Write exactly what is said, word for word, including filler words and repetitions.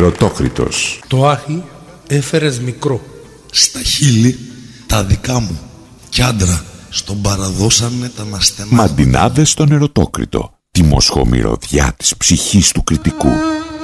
Ερωτόκριτος. Το άχι έφερες μικρό. Στα χείλη τα δικά μου κι άντρα στον παραδώσανε τα ναστεμά. Μαντινάδες στον Ερωτόκριτο. Τη μοσχομυρωδιά της ψυχής του κριτικού.